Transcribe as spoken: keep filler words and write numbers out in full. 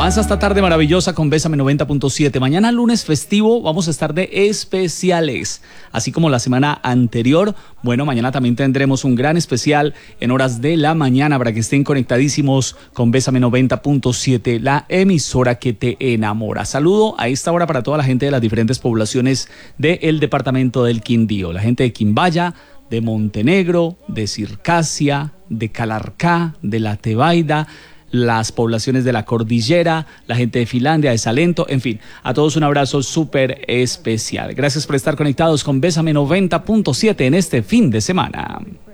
Avanza esta tarde maravillosa con Bésame noventa punto siete. Mañana lunes festivo vamos a estar de especiales. Así como la semana anterior, bueno, mañana también tendremos un gran especial en horas de la mañana para que estén conectadísimos con Bésame noventa punto siete, la emisora que te enamora. Saludo a esta hora para toda la gente de las diferentes poblaciones del departamento del Quindío. La gente de Quimbaya, de Montenegro, de Circasia, de Calarcá, de La Tebaida, las poblaciones de la Cordillera, la gente de Finlandia, de Salento, en fin, a todos un abrazo súper especial. Gracias por estar conectados con Bésame noventa punto siete en este fin de semana.